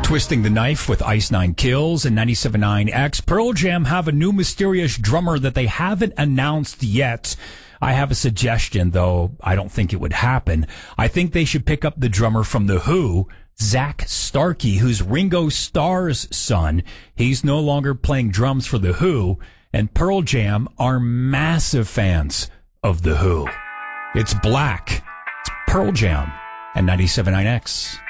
Twisting the Knife with Ice Nine Kills and 97.9 X. Pearl Jam have a new mysterious drummer that they haven't announced yet. I have a suggestion, though I don't think it would happen. I think they should pick up the drummer from The Who, Zach Starkey, who's Ringo Starr's son. He's no longer playing drums for The Who, and Pearl Jam are massive fans of The Who. It's Black. It's Pearl Jam and 97.9 X.